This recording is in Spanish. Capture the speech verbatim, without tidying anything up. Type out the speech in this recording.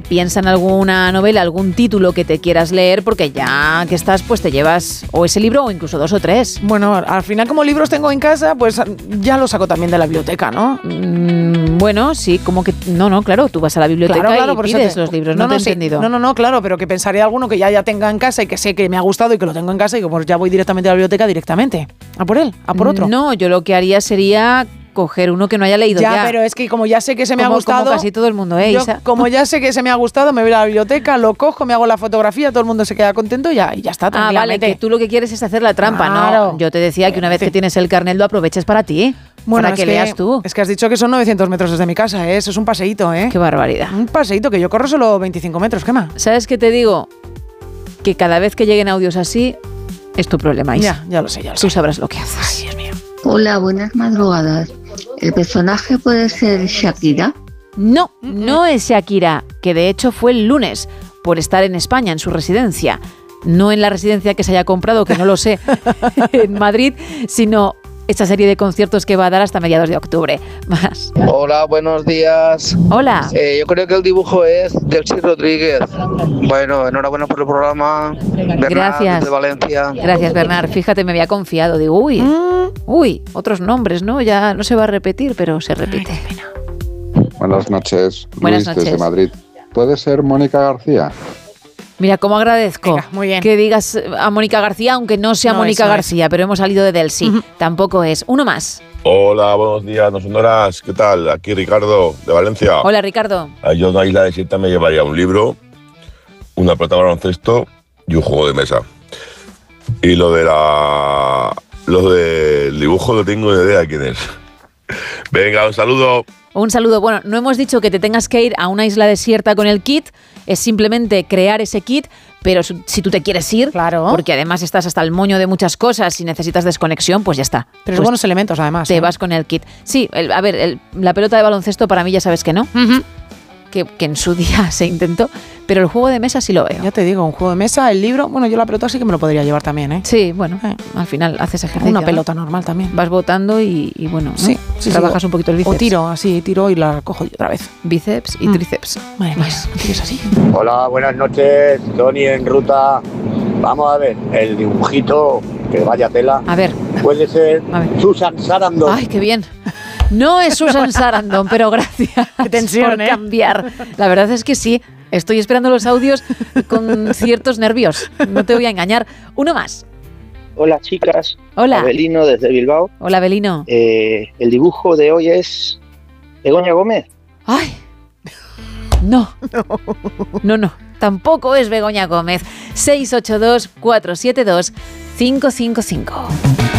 piensa en alguna novela, algún título que te quieras leer, porque ya que estás, pues te llevas o ese libro o incluso dos o tres. Bueno, al final como libros tengo en casa, pues ya los saco también de la biblioteca, ¿no? Mm, bueno, sí, como que... No, no, claro, tú vas a la biblioteca claro, claro, y por pides eso te, los libros, no, no, no no te he sí, entendido. No, no, no, claro, pero que pensaré alguno que ya, ya tenga en casa y que sé que me ha gustado y que lo tengo en casa y que pues ya voy directamente a la biblioteca directamente. A por él, a por otro. No, yo lo que haría sería coger uno que no haya leído ya. Ya, pero es que como ya sé que se me como, ha gustado... Como casi todo el mundo, ¿eh, yo, Isa? Como ya sé que se me ha gustado, me voy a la biblioteca, lo cojo, me hago la fotografía, todo el mundo se queda contento y ya, y ya está, tranquilamente. Ah, vale, que tú lo que quieres es hacer la trampa, claro. ¿no? Yo te decía que una vez que tienes el carnet lo aproveches para ti, bueno, para que, que leas tú. Es que has dicho que son novecientos metros desde mi casa, ¿eh? Eso es un paseíto, ¿eh? Qué barbaridad. Un paseíto, que yo corro solo veinticinco metros, ¿qué más? ¿Sabes qué te digo? Que cada vez que lleguen audios así, es tu problema, Isa. Ya, ya lo sé, ya lo sé. Tú sabrás lo que haces. Ay, Dios mío. Hola, buenas madrugadas. ¿El personaje puede ser Shakira? No, no es Shakira, que de hecho fue el lunes, por estar en España, en su residencia. No en la residencia que se haya comprado, que no lo sé, en Madrid, sino esta serie de conciertos que va a dar hasta mediados de octubre. Más. Hola, buenos días. Hola. Eh, yo creo que el dibujo es Delcy Rodríguez. Bueno, enhorabuena por el programa. Bernard, Gracias. desde Valencia. Gracias, Bernard. Fíjate, me había confiado. Digo, uy, mm. uy, otros nombres, ¿no? Ya no se va a repetir, pero se repite. Buenas noches, Buenas Luis, noches. desde Madrid. ¿Puede ser Mónica García? Mira, cómo agradezco Venga, muy bien. que digas a Mónica García, aunque no sea No Mónica es, no García, pero hemos salido de Delcy. Uh-huh. Tampoco es. Uno más. Hola, buenos días, no sonoras. ¿Qué tal? Aquí Ricardo, de Valencia. Hola, Ricardo. Yo a una isla desierta me llevaría un libro, una pelota de baloncesto y un juego de mesa. Y lo de la... Lo del dibujo no tengo ni idea de quién es. Venga, un saludo. Un saludo. Bueno, no hemos dicho que te tengas que ir a una isla desierta con el kit, es simplemente crear ese kit, pero si tú te quieres ir, claro, porque además estás hasta el moño de muchas cosas y necesitas desconexión, pues ya está. Pero pues buenos elementos, además. Te ¿eh? vas con el kit. Sí, el, a ver, el, la pelota de baloncesto para mí ya sabes que no. Uh-huh. Que, que en su día se intentó, pero el juego de mesa sí lo veo. Ya te digo, un juego de mesa, el libro, bueno, yo la pelota sí que me lo podría llevar también, ¿eh? Sí, bueno, eh. al final haces ejercicio. Una pelota, ¿no? Normal también. Vas botando y, y bueno, ¿no? sí, sí, trabajas sí, un poquito el bíceps. O tiro, así, tiro y la cojo yo otra vez. Bíceps y mm. tríceps. Madre mía, no tires así. Hola, buenas noches, Tony en ruta. Vamos a ver, el dibujito, que vaya tela. A ver. Puede ser Susan Sarandon. Ay, qué bien. No es Susan Sarandon, pero gracias qué tensión, por ¿eh? cambiar. La verdad es que sí. Estoy esperando los audios con ciertos nervios. No te voy a engañar. Uno más. Hola, chicas. Hola. Abelino desde Bilbao. Hola, Abelino. Eh, el dibujo de hoy es Begoña Gómez. Ay. No. No, no. Tampoco es Begoña Gómez. seis ocho dos, cuatro siete dos, cinco cinco cinco.